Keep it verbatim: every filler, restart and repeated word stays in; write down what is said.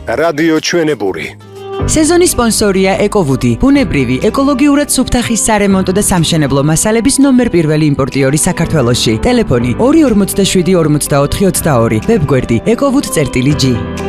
რადიო ჩვენებური. სეზონის სპონსორია ეკოვუდი, ბუნებრივი, ეკოლოგიურად სუფთა ხის სარემონტო და სამშენებლო მასალების ნომერ პირველი იმპორტიორი საქართველოში. ტელეფონი ორი ორმოცდაშვიდი ორმოცდაოთხი ოცდაორი, ვებგვერდი ეკოვუდ.ჟი.